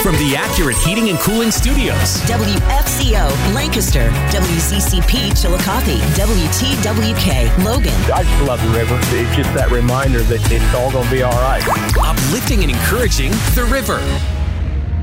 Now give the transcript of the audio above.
from the Accurate Heating and Cooling Studios. WFCO, Lancaster. WZCP, Chillicothe. WTWK, Logan. I just love the river. It's just that reminder that it's all going to be all right. Uplifting and encouraging the river.